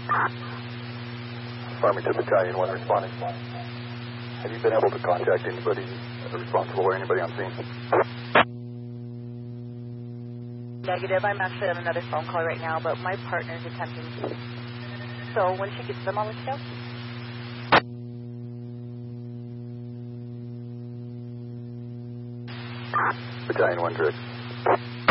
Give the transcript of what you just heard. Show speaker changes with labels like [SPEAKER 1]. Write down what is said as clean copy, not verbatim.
[SPEAKER 1] Farmington Battalion 1 responding. Have you been able to contact anybody responsible or anybody on scene?
[SPEAKER 2] Negative. I'm actually on another phone call right now, but my partner's attempting. So when she gets them, I'll let you know.
[SPEAKER 1] Battalion 1 direct.